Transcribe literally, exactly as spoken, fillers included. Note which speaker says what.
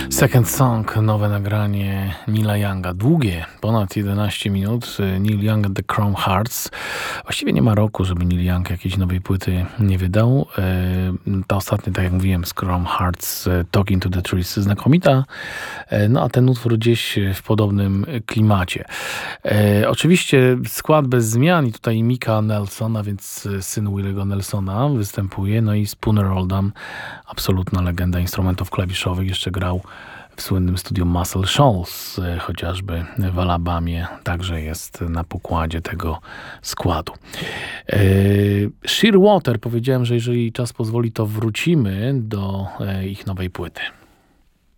Speaker 1: Second Song, nowe nagranie Neila Younga. Długie, ponad jedenaście minut. Neil Young and the Chrome Hearts. Właściwie nie ma roku, żeby Neil Young jakiejś nowej płyty nie wydał. Ta ostatnia, tak jak mówiłem, z Chrome Hearts, Talking to the Trees, znakomita. No a ten utwór gdzieś w podobnym klimacie. Oczywiście skład bez zmian i tutaj Mika Nelsona, więc syn Williego Nelsona występuje. No i Spooner Oldham, absolutna legenda instrumentów klawiszowych, jeszcze grał w słynnym studiu Muscle Shoals, chociażby w Alabamie, także jest na pokładzie tego składu. Sheerwater, powiedziałem, że jeżeli czas pozwoli, to wrócimy do ich nowej płyty.